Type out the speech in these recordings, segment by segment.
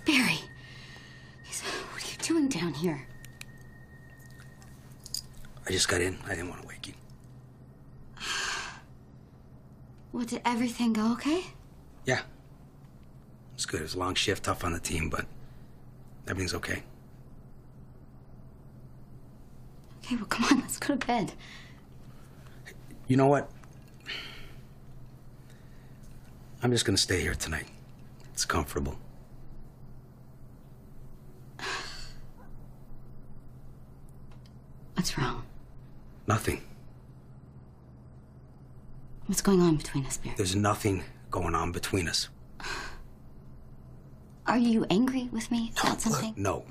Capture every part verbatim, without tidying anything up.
Barry, what are you doing down here? I just got in. I didn't want to wake you. What, did everything go okay? Yeah. It's good. It was a long shift, tough on the team, but everything's okay. Okay, well, come on, let's go to bed. You know what? I'm just gonna stay here tonight. It's comfortable. What's wrong? Nothing. What's going on between us, Barry? There's nothing going on between us. Are you angry with me about something? Look, no.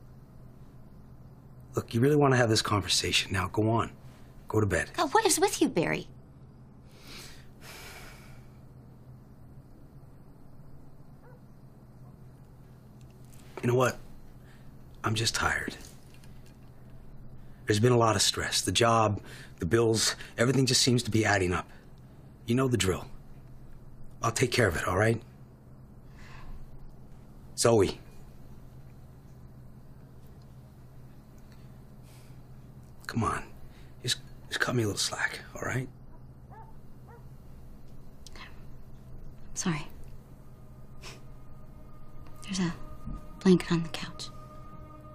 Look, you really want to have this conversation. Now, go on. Go to bed. God, what is with you, Barry? You know what? I'm just tired. There's been a lot of stress. The job, the bills, everything just seems to be adding up. You know the drill. I'll take care of it, all right? Zoe. Come on. Just, just cut me a little slack, all right? Sorry. There's a blanket on the couch.